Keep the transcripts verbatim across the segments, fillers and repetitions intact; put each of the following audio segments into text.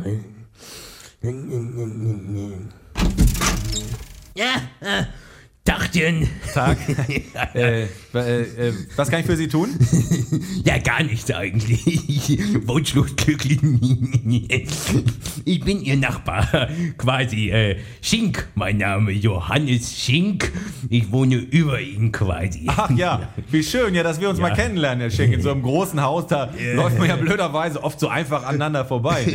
Ja, äh, Tagchen. Tag. äh, äh, äh, was kann ich für Sie tun? Ja, gar nichts eigentlich. Wunschlos glücklich. Ich bin Ihr Nachbar, quasi. Äh, Schink, mein Name, Johannes Schink. Ich wohne über Ihnen quasi. Ach ja, wie schön, ja, dass wir uns Ja. mal kennenlernen, Herr Schink. In so einem großen Haus, da läuft man ja blöderweise oft so einfach aneinander vorbei.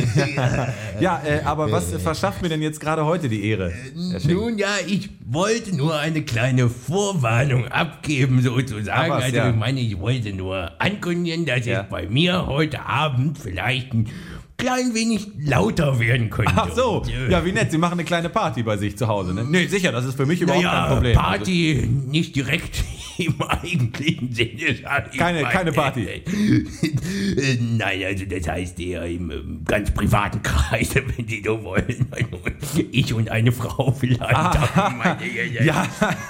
Ja, äh, aber was verschafft mir denn jetzt gerade heute die Ehre, Herr Schink? Nun ja, ich wollte nur eine kleine Vorwarnung abgeben, sozusagen. Ach was, also ja. ich meine, ich wollte nur ankündigen, dass Ja. es bei mir heute Abend vielleicht ein klein wenig lauter werden könnte. Ach so, Und, äh, ja, wie nett, Sie machen eine kleine Party bei sich zu Hause, ne? Nee, sicher, das ist für mich überhaupt naja, kein Problem. Party nicht direkt im eigentlichen Sinne. sag ich Keine- mal. keine Party. Äh, Nein, also das heißt eher im ähm, ganz privaten Kreise, wenn Sie so wollen. Ich und eine Frau vielleicht. Ah, Meine- ja,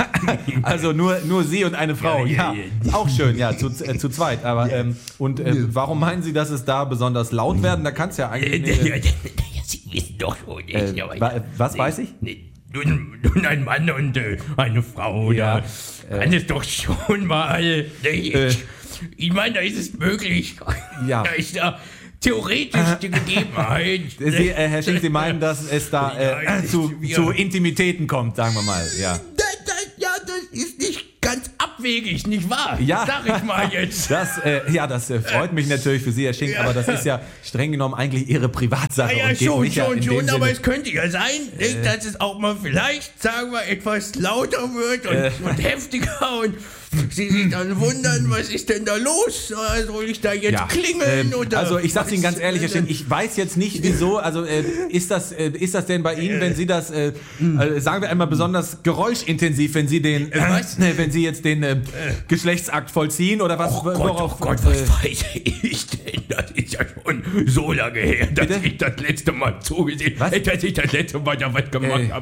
also nur, nur Sie und eine Frau, Ja, ja, ja, ja. auch schön, ja, zu, äh, zu zweit. Aber ähm, und äh, warum meinen Sie, dass es da besonders laut werden? Da kann es ja Äh, eigentlich. ja, Äh, ja, Sie wissen doch schon. Äh, ich, aber- wa- was weiß ich? Nee, Nun, nun ein Mann und äh, eine Frau, Ja, da kann es doch schon mal. Nee, Äh. ich, ich meine, da ist es möglich. Ja. Da ist da theoretisch die Gegebenheit. Sie, äh, Herr Schink, Sie meinen, dass es da äh, Ja, zu, ja. zu Intimitäten kommt, sagen wir mal, ja. Da, da, ja, das ist nicht ganz abwegig, nicht wahr? Ja. Sag ich mal jetzt. Das, äh, ja, das äh, freut mich natürlich für Sie, Herr Schink, aber das ist ja streng genommen eigentlich Ihre Privatsache. Ja, ja, und geht schon, mich ja schon, in dem schon, aber Sinne- es könnte ja sein, nicht, dass es auch mal vielleicht, sagen wir, etwas lauter wird und, Äh. und heftiger und Sie sich dann wundern, was ist denn da los? Äh, Soll ich da jetzt Ja, klingeln? ähm, oder also ich sag's Ihnen ganz ehrlich, Herr Schink, ich weiß jetzt nicht wieso, also äh, ist, das, äh, ist das denn bei Ihnen, wenn Sie das, äh, äh, sagen wir einmal besonders geräuschintensiv, wenn Sie den, Äh, was? äh, wenn Sie jetzt den äh, Geschlechtsakt vollziehen oder was? Oh Gott, worauf, oh Gott, äh, was weiß ich denn? Das ist ja schon so lange her, dass Bitte? ich das letzte Mal zugesehen Was? habe, dass ich das letzte Mal da was gemacht Äh. habe.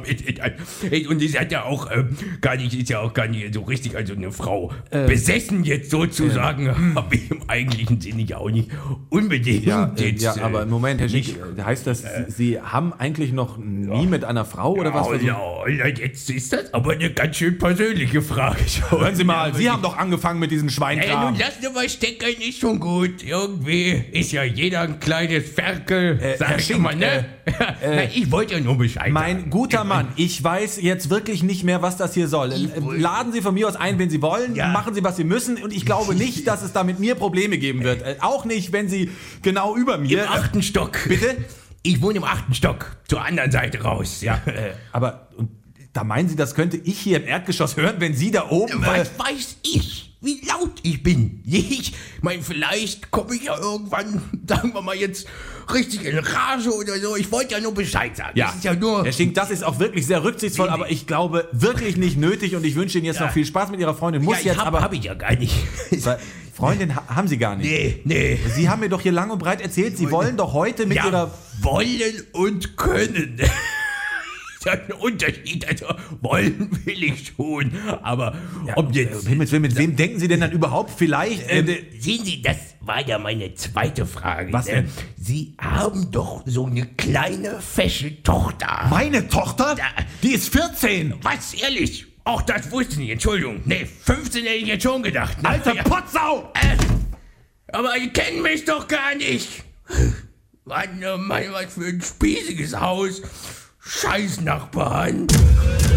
Und es hat ja auch ähm, gar nicht, ist ja auch gar nicht so richtig, also eine Frau besessen jetzt sozusagen, habe ich im eigentlichen Sinne ja auch nicht unbedingt ja, äh, jetzt. ja, aber im Moment, Herr Schink, nicht- äh, heißt das, Sie, Sie haben eigentlich noch nie mit einer Frau oder was? Oh, versucht? ja, ja, jetzt ist das aber eine ganz schön persönliche Frage. Hören Sie mal, Ja, Sie aber haben doch angefangen mit diesem Ey, Schweinkram. nun lass nur mal stecken, ist schon gut. Irgendwie ist ja jeder ein kleines Ferkel, Äh, sag Herr ich Schink, mal, ne? Na, ich wollte ja nur Bescheid Mein sagen. guter Mann, ich weiß jetzt wirklich nicht mehr, was das hier soll. Äh, Laden Sie von mir aus ein, wenn Sie wollen, Ja. machen Sie, was Sie müssen und ich glaube nicht, dass es da mit mir Probleme geben wird. Äh, Auch nicht, wenn Sie genau über Im mir... achten Stock. Bitte? Ich wohne im achten Stock, zur anderen Seite raus. Ja. Äh, aber und da meinen Sie, das könnte ich hier im Erdgeschoss hören, wenn Sie da oben... Äh, Was weiß ich, wie laut ich bin? Ich meine, vielleicht komme ich ja irgendwann, sagen wir mal jetzt, richtig in Rage oder so. Ich wollte ja nur Bescheid sagen. ja, Das ist ja nur... Herr Schink, das ist auch wirklich sehr rücksichtsvoll, Nee, nee. aber ich glaube wirklich nicht nötig und ich wünsche Ihnen jetzt Ja. noch viel Spaß mit Ihrer Freundin. Muss ja, ich jetzt hab, aber... hab ich ja gar nicht. Weil- Freundin ha haben Sie gar nicht. nee, nee. Sie haben mir doch hier lang und breit erzählt, Sie wollen doch heute mit Ja, Ihrer... wollen und können. Das ist ein Unterschied. Also wollen will ich schon, aber ob jetzt... Äh, Himmels Willen, mit wem denken Sie denn dann überhaupt vielleicht... Äh, Ähm, sehen Sie, das war ja meine zweite Frage. Was denn? Ähm, Sie haben doch so eine kleine, fesche Tochter. meine Tochter? Ja. Die ist vierzehn! Was, ehrlich? Auch das wusste ich nicht, Entschuldigung. Nee, fünfzehn hätte ich jetzt schon gedacht. Ne? Alter Ja. Potsau! Äh, aber ihr kennt mich doch gar nicht. Mann, oh Mann, was für ein spießiges Haus. Scheiß Nachbarn.